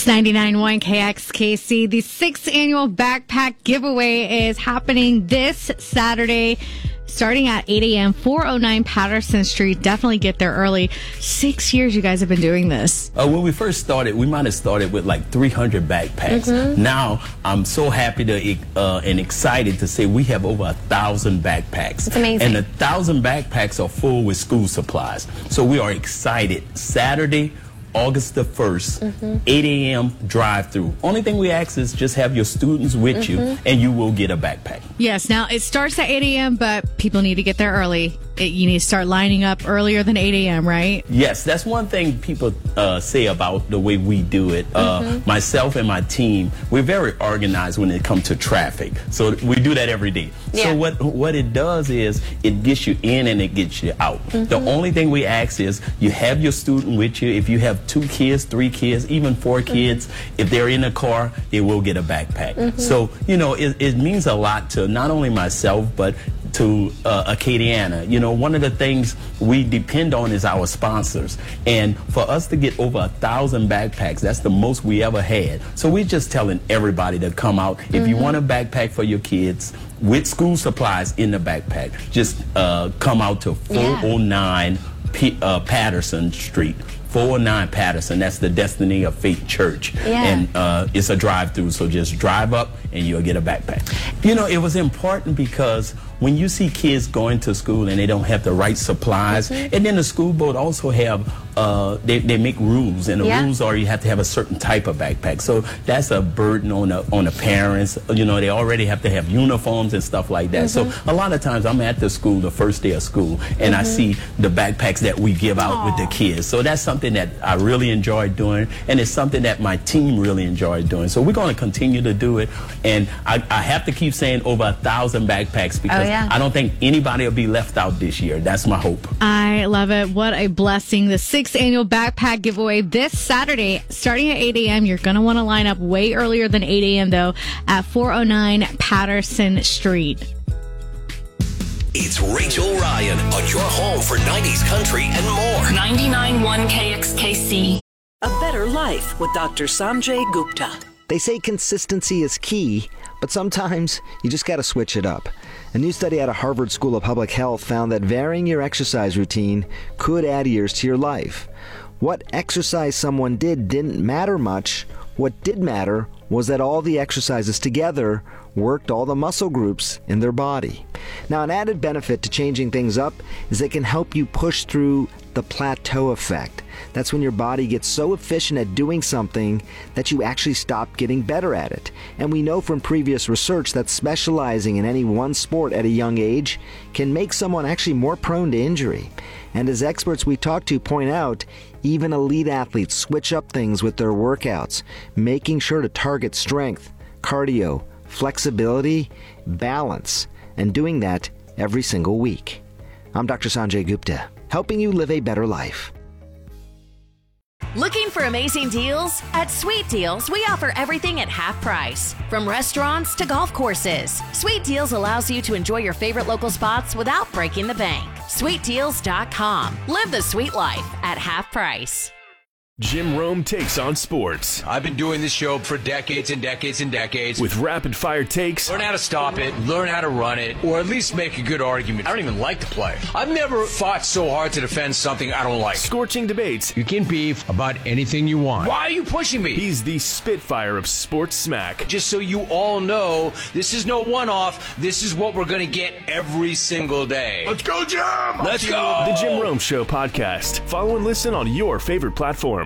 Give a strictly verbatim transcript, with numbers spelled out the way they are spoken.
It's ninety-nine point one K X K C. The sixth annual backpack giveaway is happening this Saturday, starting at eight a.m., four oh nine Patterson Street. Definitely get there early. Six years you guys have been doing this. Uh, when we first started, we might have started with like three hundred backpacks. Mm-hmm. Now, I'm so happy to uh, and excited to say we have over a thousand backpacks. It's amazing. And a thousand backpacks are full with school supplies. So we are excited. Saturday, August the first, mm-hmm. eight a.m. drive-through. Only thing we ask is just have your students with mm-hmm. you, and you will get a backpack. Yes, now it starts at eight a.m., but people need to get there early. It, you need to start lining up earlier than eight a.m., right? Yes, that's one thing people uh, say about the way we do it. Uh, mm-hmm. Myself and my team, we're very organized when it comes to traffic. So we do that every day. Yeah. So what, what it does is it gets you in and it gets you out. Mm-hmm. The only thing we ask is you have your student with you. If you have two kids, three kids, even four kids, mm-hmm. if they're in a car, they will get a backpack. Mm-hmm. So, you know, it, it means a lot to not only myself, but to uh, Acadiana. You know, one of the things we depend on is our sponsors. And for us to get over a thousand backpacks, that's the most we ever had. So we're just telling everybody to come out. If mm-hmm. you want a backpack for your kids with school supplies in the backpack, just uh, come out to four oh nine yeah. P- uh, Patterson Street. four oh nine Patterson, that's the Destiny of Faith Church. Yeah. And uh, it's a drive-through, so just drive up and you'll get a backpack. You know, it was important because when you see kids going to school and they don't have the right supplies, mm-hmm. and then the school board also have, uh, they, they make rules, and the yeah. rules are you have to have a certain type of backpack. So that's a burden on the, on the parents. You know, they already have to have uniforms and stuff like that. Mm-hmm. So a lot of times I'm at the school the first day of school, and mm-hmm. I see the backpacks that we give out Aww. With the kids. So that's something that I really enjoy doing, and it's something that my team really enjoyed doing. So we're going to continue to do it, and I, I have to keep saying over a thousand backpacks because oh, yeah. I don't think anybody will be left out this year. That's my hope. I love it. What a blessing. The sixth annual backpack giveaway this Saturday, starting at eight a.m. You're going to want to line up way earlier than eight a.m. though at four oh nine Patterson Street. It's Rachel Ryan on your home for nineties country and more. ninety-nine point one K X K C. A better life with Doctor Sanjay Gupta. They say consistency is key, but sometimes you just got to switch it up. A new study out of Harvard School of Public Health found that varying your exercise routine could add years to your life. What exercise someone did didn't matter much. What did matter was that all the exercises together worked all the muscle groups in their body. Now, an added benefit to changing things up is it can help you push through the plateau effect. That's when your body gets so efficient at doing something that you actually stop getting better at it. And we know from previous research that specializing in any one sport at a young age can make someone actually more prone to injury. And as experts we talk to point out, even elite athletes switch up things with their workouts, making sure to target strength, cardio, flexibility, balance, and doing that every single week. I'm Doctor Sanjay Gupta, helping you live a better life. Looking for amazing deals? At Sweet Deals, we offer everything at half price. From restaurants to golf courses, Sweet Deals allows you to enjoy your favorite local spots without breaking the bank. sweet deals dot com. Live the sweet life at half price. Jim Rome takes on sports. I've been doing this show for decades and decades and decades. With rapid-fire takes. Learn how to stop it, learn how to run it, or at least make a good argument. I don't even like the play. I've never fought so hard to defend something I don't like. Scorching debates. You can beef about anything you want. Why are you pushing me? He's the Spitfire of sports smack. Just so you all know, this is no one-off. This is what we're going to get every single day. Let's go, Jim! Let's go! The Jim Rome Show podcast. Follow and listen on your favorite platform.